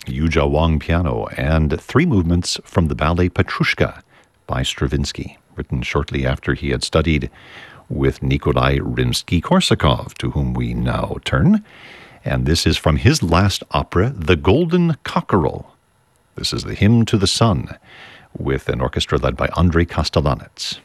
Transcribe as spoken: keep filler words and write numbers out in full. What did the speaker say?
Yuja Wang piano, and three movements from the ballet Petrushka by Stravinsky, written shortly after he had studied with Nikolai Rimsky-Korsakov, to whom we now turn. And this is from his last opera, The Golden Cockerel. This is the Hymn to the Sun, with an orchestra led by Andrei Kostelanets.